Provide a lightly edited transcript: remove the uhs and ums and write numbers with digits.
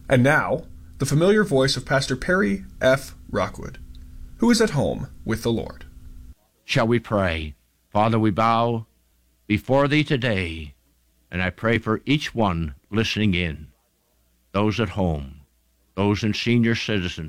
And now, the familiar voice of Pastor Perry F. Rockwood, who is at home with the Lord. Shall we pray? Father, we bow before Thee today, and I pray for each one listening in, those at home, those in senior citizens